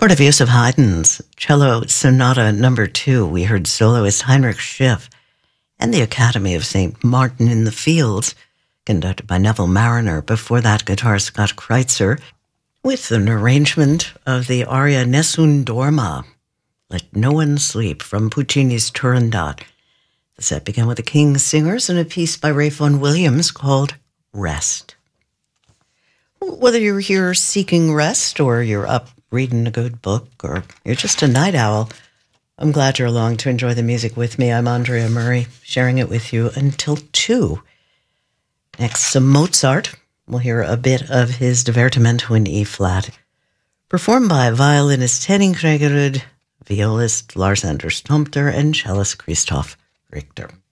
Part of Joseph Haydn's Cello Sonata No. 2, we heard soloist Heinrich Schiff and the Academy of St. Martin in the Fields, conducted by Neville Mariner. Before that, guitarist Scott Kreitzer, with an arrangement of the aria Nessun Dorma, Let No One Sleep, from Puccini's Turandot. The set began with the King's Singers and a piece by Ralph Vaughan Williams called Rest. Whether you're here seeking rest or you're up reading a good book or you're just a night owl, I'm glad you're along to enjoy the music with me. I'm Andrea Murray, sharing it with you until 2. Next, some Mozart. We'll hear a bit of his Divertimento in E-flat, performed by violinist Henning Kregerud, violist Lars Anders Tomter, and cellist Christoph Richter.